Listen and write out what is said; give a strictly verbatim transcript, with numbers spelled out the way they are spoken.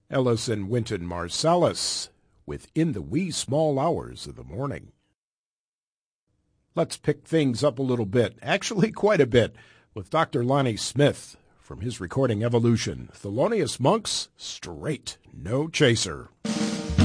Ellis and Wynton Marsalis with In the Wee Small Hours of the Morning. Let's pick things up a little bit, actually quite a bit, with Doctor Lonnie Smith from his recording Evolution. Thelonious Monk's Straight No Chaser.